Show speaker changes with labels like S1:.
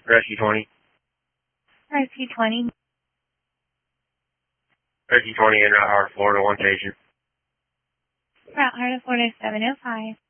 S1: Rescue 20.
S2: Rescue 20.
S1: Rescue 20 in Route Hard, Florida, one patient.
S2: Route Hard, Florida 705.